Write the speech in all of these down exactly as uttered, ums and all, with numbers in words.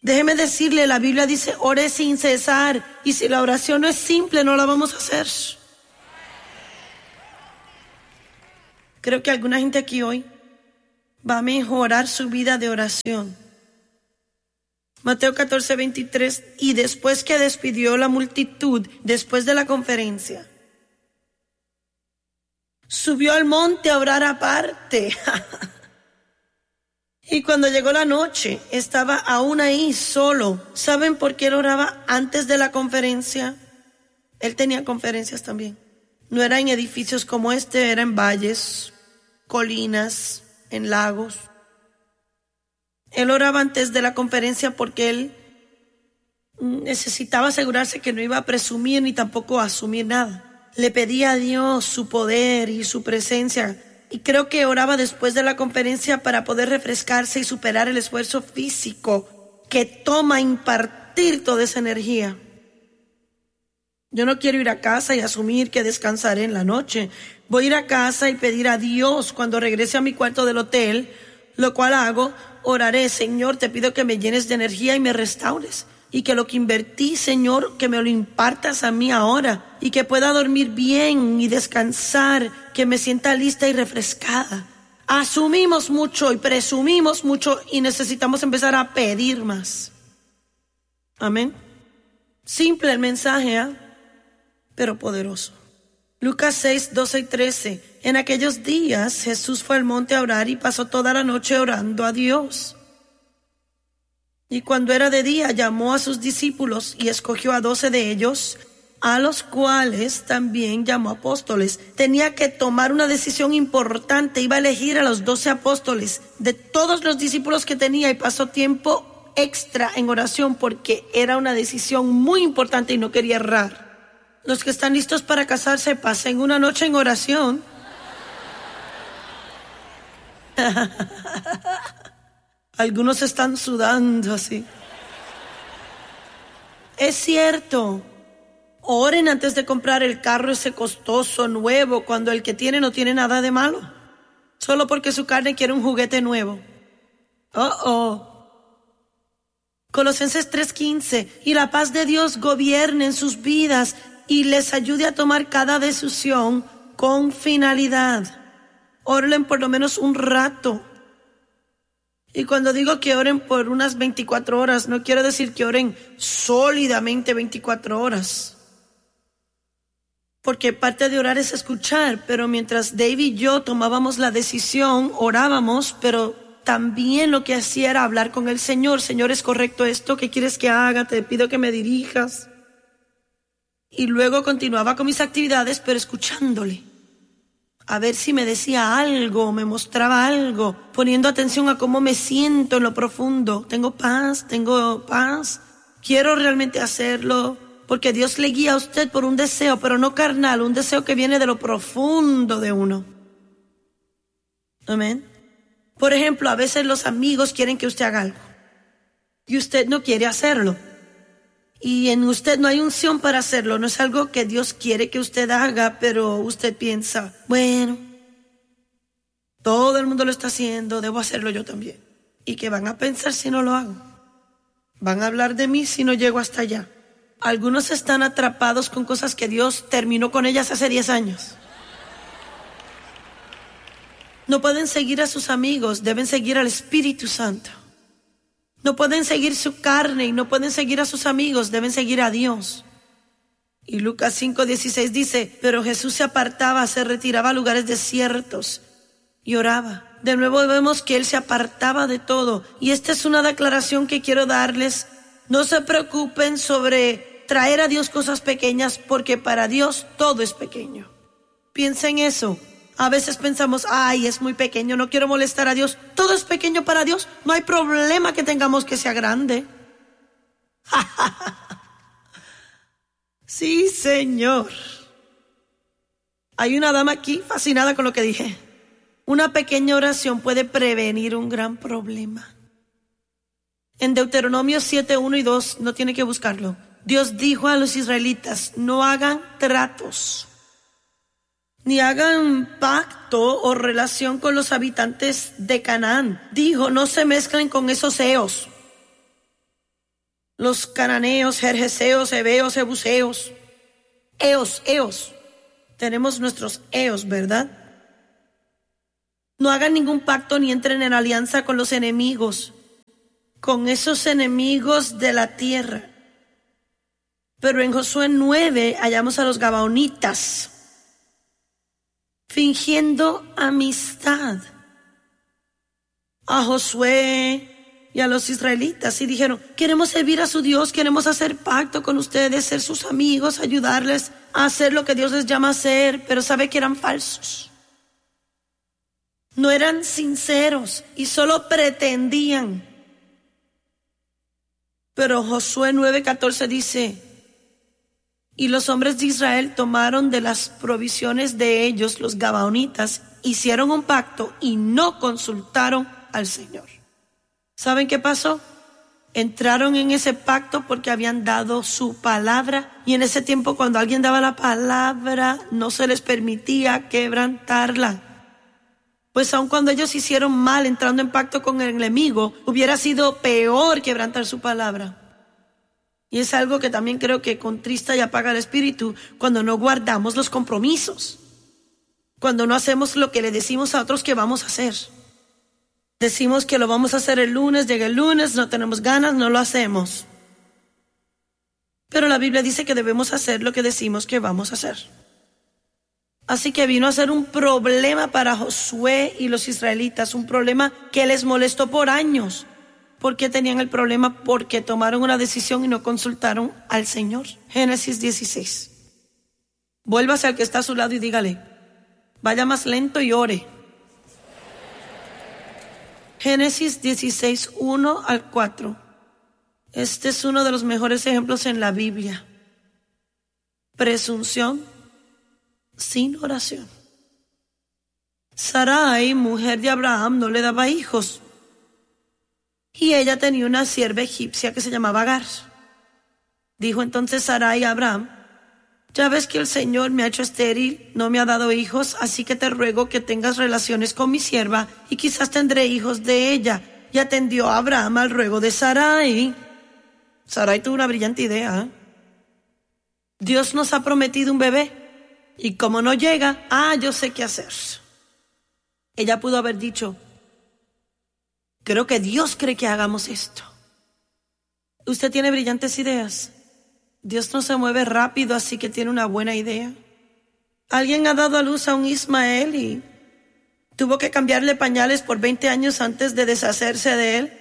Déjeme decirle, la Biblia dice, ore sin cesar. Y si la oración no es simple, no la vamos a hacer. Creo que alguna gente aquí hoy va a mejorar su vida de oración. Mateo catorce, veintitrés, y después que despidió la multitud, después de la conferencia, subió al monte a orar aparte. Y cuando llegó la noche, estaba aún ahí solo. ¿Saben por qué él oraba antes de la conferencia? Él tenía conferencias también. No era en edificios como este, era en valles, colinas, en lagos. Él oraba antes de la conferencia porque él necesitaba asegurarse que no iba a presumir ni tampoco a asumir nada. Le pedía a Dios su poder y su presencia. Y creo que oraba después de la conferencia para poder refrescarse y superar el esfuerzo físico que toma impartir toda esa energía. Yo no quiero ir a casa y asumir que descansaré en la noche. Voy a ir a casa y pedir a Dios cuando regrese a mi cuarto del hotel, lo cual hago, oraré, Señor, te pido que me llenes de energía y me restaures. Y que lo que invertí, Señor, que me lo impartas a mí ahora. Y que pueda dormir bien y descansar, que me sienta lista y refrescada. Asumimos mucho y presumimos mucho y necesitamos empezar a pedir más. Amén. Simple el mensaje, ¿eh? Pero poderoso. Lucas seis, doce y trece. En aquellos días Jesús fue al monte a orar y pasó toda la noche orando a Dios. Y cuando era de día, llamó a sus discípulos y escogió a doce de ellos, a los cuales también llamó apóstoles. Tenía que tomar una decisión importante. Iba a elegir a los doce apóstoles de todos los discípulos que tenía y pasó tiempo extra en oración porque era una decisión muy importante y no quería errar. Los que están listos para casarse, pasen una noche en oración. Algunos están sudando así. Es cierto. Oren antes de comprar el carro ese costoso, nuevo, cuando el que tiene no tiene nada de malo. Solo porque su carne quiere un juguete nuevo. Oh, oh. Colosenses tres quince. Y la paz de Dios gobierne en sus vidas y les ayude a tomar cada decisión con finalidad. Oren por lo menos un rato. Y cuando digo que oren por unas veinticuatro horas, no quiero decir que oren sólidamente veinticuatro horas. Porque parte de orar es escuchar, pero mientras David y yo tomábamos la decisión, orábamos, pero también lo que hacía era hablar con el Señor. Señor, ¿es correcto esto? ¿Qué quieres que haga? Te pido que me dirijas. Y luego continuaba con mis actividades, pero escuchándole. A ver si me decía algo, me mostraba algo, poniendo atención a cómo me siento en lo profundo. Tengo paz, tengo paz. Quiero realmente hacerlo, porque Dios le guía a usted por un deseo, pero no carnal, un deseo que viene de lo profundo de uno. Amén. Por ejemplo, a veces los amigos quieren que usted haga algo y usted no quiere hacerlo. Y en usted no hay unción para hacerlo, no es algo que Dios quiere que usted haga, pero usted piensa, bueno, todo el mundo lo está haciendo, debo hacerlo yo también. ¿Y qué van a pensar si no lo hago? Van a hablar de mí si no llego hasta allá. Algunos están atrapados con cosas que Dios terminó con ellas hace diez años. No pueden seguir a sus amigos, deben seguir al Espíritu Santo. No pueden seguir su carne y no pueden seguir a sus amigos, deben seguir a Dios. Y Lucas cinco dieciséis dice, pero Jesús se apartaba, se retiraba a lugares desiertos y oraba. De nuevo vemos que Él se apartaba de todo. Y esta es una declaración que quiero darles. No se preocupen sobre traer a Dios cosas pequeñas, porque para Dios todo es pequeño. Piensen en eso. A veces pensamos, ay, es muy pequeño, no quiero molestar a Dios. Todo es pequeño para Dios. No hay problema que tengamos que sea grande. Sí, Señor. Hay una dama aquí fascinada con lo que dije. Una pequeña oración puede prevenir un gran problema. En Deuteronomio siete, uno y dos, no tiene que buscarlo. Dios dijo a los israelitas, no hagan tratos, ni hagan pacto o relación con los habitantes de Canaán. Dijo, no se mezclen con esos eos. los cananeos, jerjeseos, heveos, jebuseos, eos, eos. Tenemos nuestros eos, ¿verdad? No hagan ningún pacto ni entren en alianza con los enemigos, con esos enemigos de la tierra. Pero en Josué nueve hallamos a los gabaonitas fingiendo amistad a Josué y a los israelitas y dijeron: queremos servir a su Dios, queremos hacer pacto con ustedes, ser sus amigos, ayudarles a hacer lo que Dios les llama a hacer, pero sabe que eran falsos. No eran sinceros y solo pretendían. Pero Josué nueve catorce dice: y los hombres de Israel tomaron de las provisiones de ellos, los gabaonitas, hicieron un pacto y no consultaron al Señor. ¿Saben qué pasó? Entraron en ese pacto porque habían dado su palabra, y en ese tiempo cuando alguien daba la palabra no se les permitía quebrantarla. Pues aun cuando ellos hicieron mal entrando en pacto con el enemigo, hubiera sido peor quebrantar su palabra. Y es algo que también creo que contrista y apaga el espíritu cuando no guardamos los compromisos, cuando no hacemos lo que le decimos a otros que vamos a hacer. Decimos que lo vamos a hacer el lunes, llega el lunes, no tenemos ganas, no lo hacemos. Pero la Biblia dice que debemos hacer lo que decimos que vamos a hacer. Así que vino a ser un problema para Josué y los israelitas, un problema que les molestó por años. ¿Por qué tenían el problema? Porque tomaron una decisión y no consultaron al Señor. Génesis dieciséis. Vuélvase al que está a su lado y dígale: vaya más lento y ore. Génesis dieciséis, uno al cuatro. Este es uno de los mejores ejemplos en la Biblia. Presunción sin oración. Sarai, mujer de Abraham, no le daba hijos. Y ella tenía una sierva egipcia que se llamaba Agar. Dijo entonces Sarai a Abraham: ya ves que el Señor me ha hecho estéril, no me ha dado hijos, así que te ruego que tengas relaciones con mi sierva y quizás tendré hijos de ella. Y atendió a Abraham al ruego de Sarai. Sarai tuvo una brillante idea, ¿eh? Dios nos ha prometido un bebé y como no llega, ah, yo sé qué hacer. Ella pudo haber dicho: creo que Dios cree que hagamos esto. Usted tiene brillantes ideas. Dios no se mueve rápido, así que tiene una buena idea. Alguien ha dado a luz a un Ismael y tuvo que cambiarle pañales por veinte años antes de deshacerse de él.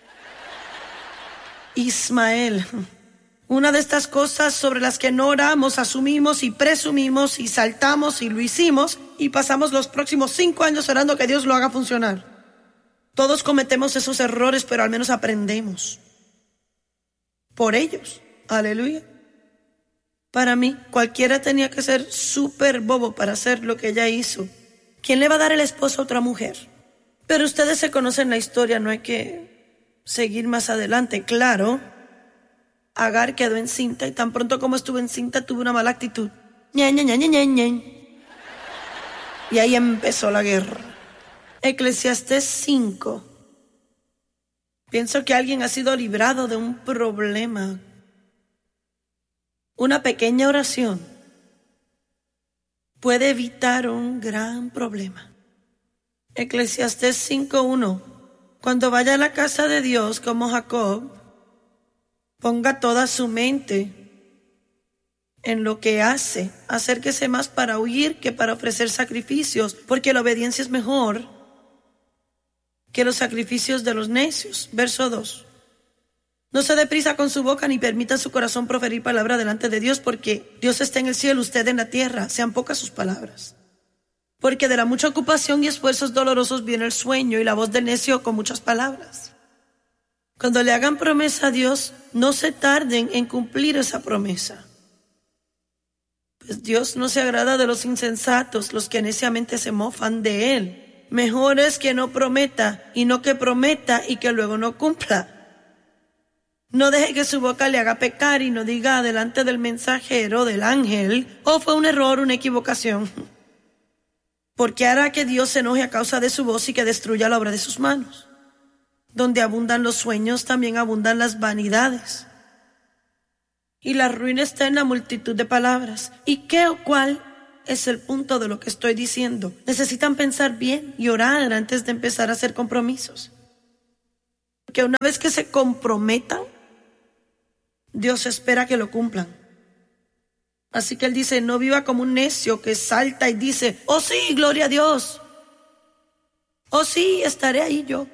Ismael. Una de estas cosas sobre las que no oramos, asumimos y presumimos y saltamos y lo hicimos y pasamos los próximos cinco años orando que Dios lo haga funcionar. Todos cometemos esos errores, pero al menos aprendemos por ellos. Aleluya. Para mí, cualquiera tenía que ser súper bobo para hacer lo que ella hizo. ¿Quién le va a dar el esposo a otra mujer? Pero ustedes se conocen la historia, no hay que seguir más adelante. Claro, Agar quedó encinta y tan pronto como estuvo encinta tuvo una mala actitud. Ña, ña, ña, ña, ña, ña. Y ahí empezó la guerra. Eclesiastés cinco. Pienso que alguien ha sido librado de un problema. Una pequeña oración puede evitar un gran problema. Eclesiastés cinco uno. Cuando vaya a la casa de Dios como Jacob, ponga toda su mente en lo que hace. Acérquese más para huir que para ofrecer sacrificios, porque la obediencia es mejor que los sacrificios de los necios. Verso dos. No se dé prisa con su boca ni permita su corazón proferir palabra delante de Dios, porque Dios está en el cielo, usted en la tierra. Sean pocas sus palabras. Porque de la mucha ocupación y esfuerzos dolorosos viene el sueño y la voz del necio con muchas palabras. Cuando le hagan promesa a Dios, no se tarden en cumplir esa promesa. Pues Dios no se agrada de los insensatos, los que neciamente se mofan de Él. Mejor es que no prometa y no que prometa y que luego no cumpla. No deje que su boca le haga pecar y no diga delante del mensajero, del ángel: oh, fue un error, una equivocación. Porque hará que Dios se enoje a causa de su voz y que destruya la obra de sus manos. Donde abundan los sueños, también abundan las vanidades. Y la ruina está en la multitud de palabras. ¿Y qué o cuál es el punto de lo que estoy diciendo? Necesitan pensar bien y orar antes de empezar a hacer compromisos. Porque una vez que se comprometan, Dios espera que lo cumplan. Así que Él dice, no viva como un necio que salta y dice, oh sí, gloria a Dios. Oh sí, estaré ahí yo.